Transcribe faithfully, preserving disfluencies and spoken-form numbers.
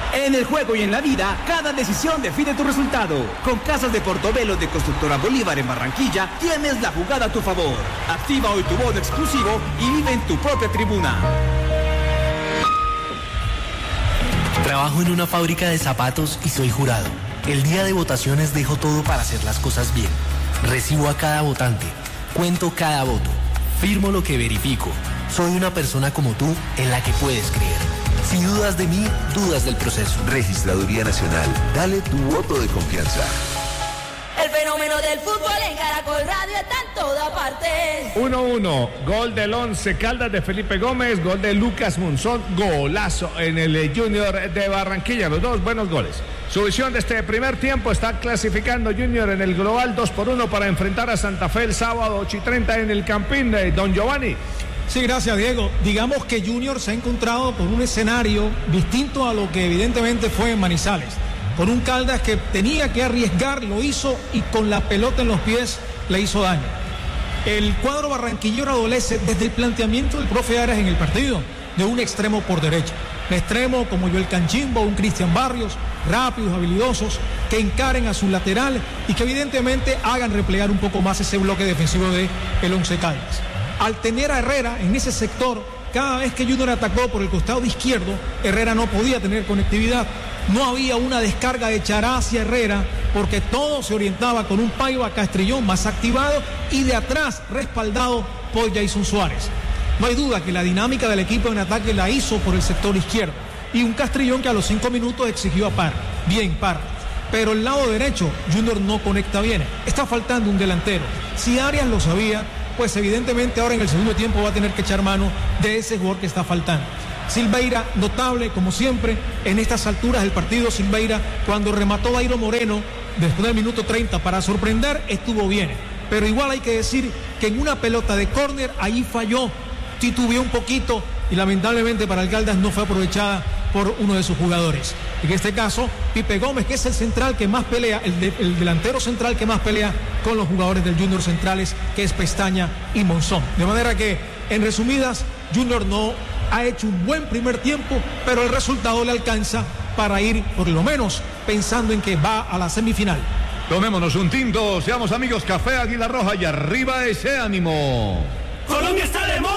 En el juego y en la vida, cada decisión define tu resultado. Con Casas de Portobelo de Constructora Bolívar en Barranquilla, tienes la jugada a tu favor. Activa hoy tu bono exclusivo y vive en tu propia tribuna. Trabajo en una fábrica de zapatos y soy jurado. El día de votaciones dejo todo para hacer las cosas bien. Recibo a cada votante, cuento cada voto, firmo lo que verifico. Soy una persona como tú en la que puedes creer. Si dudas de mí, dudas del proceso. Registraduría Nacional, dale tu voto de confianza. El fenómeno del fútbol en Caracol Radio está en toda parte. uno uno, gol del Once Caldas de Felipe Gómez, gol de Lucas Monzón, golazo en el Junior de Barranquilla, los dos buenos goles. Su visión de este primer tiempo: está clasificando Junior en el global dos por uno para enfrentar a Santa Fe el sábado ocho y treinta en el Campín de Don Giovanni. Sí, gracias, Diego. Digamos que Junior se ha encontrado con un escenario distinto a lo que evidentemente fue en Manizales. Con un Caldas que tenía que arriesgar, lo hizo, y con la pelota en los pies le hizo daño. El cuadro barranquillero adolece desde el planteamiento del profe Arias en el partido, de un extremo por derecha. Un extremo como Joel Canchimbo, un Cristian Barrios, rápidos, habilidosos, que encaren a su lateral y que evidentemente hagan replegar un poco más ese bloque defensivo de el Once Caldas. Al tener a Herrera en ese sector, cada vez que Junior atacó por el costado izquierdo, Herrera no podía tener conectividad. No había una descarga de Chará hacia Herrera, porque todo se orientaba con un Paiva Castrillón más activado y de atrás respaldado por Jason Suárez. No hay duda que la dinámica del equipo en ataque la hizo por el sector izquierdo, y un Castrillón que a los cinco minutos exigió a Parra. Bien, Parra. Pero el lado derecho, Junior no conecta bien. Está faltando un delantero. Si Arias lo sabía, pues evidentemente ahora en el segundo tiempo va a tener que echar mano de ese jugador que está faltando. Silveira, notable como siempre en estas alturas del partido. Silveira, cuando remató Dairo Moreno después del minuto treinta para sorprender, estuvo bien. Pero igual hay que decir que en una pelota de córner ahí falló, titubeó un poquito y lamentablemente para el Caldas no fue aprovechada por uno de sus jugadores. En este caso, Pipe Gómez, que es el central que más pelea, el, de, el delantero central que más pelea con los jugadores del Junior centrales, que es Pestaña y Monzón. De manera que, en resumidas, Junior no ha hecho un buen primer tiempo, pero el resultado le alcanza para ir, por lo menos, pensando en que va a la semifinal. Tomémonos un tinto, seamos amigos. Café Águila Roja y arriba ese ánimo. Colombia está de moda.